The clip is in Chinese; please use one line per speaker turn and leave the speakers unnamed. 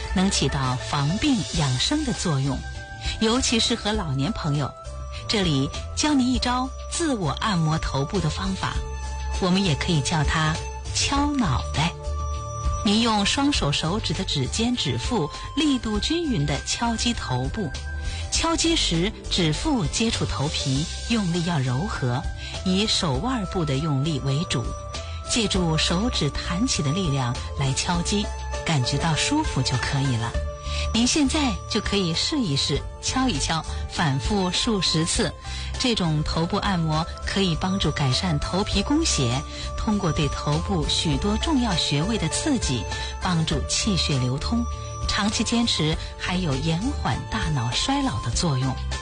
能起到防病养生的作用，尤其适合老年朋友。这里教你一招自我按摩头部的方法，我们也可以叫它敲脑袋。你用双手手指的指尖指腹力度均匀地敲击头部，敲击时指腹接触头皮，用力要柔和，以手腕部的用力为主，借助手指弹起的力量来敲击，感觉到舒服就可以了。您现在就可以试一试，敲一敲，反复数十次。这种头部按摩可以帮助改善头皮供血，通过对头部许多重要穴位的刺激，帮助气血流通。长期坚持还有延缓大脑衰老的作用。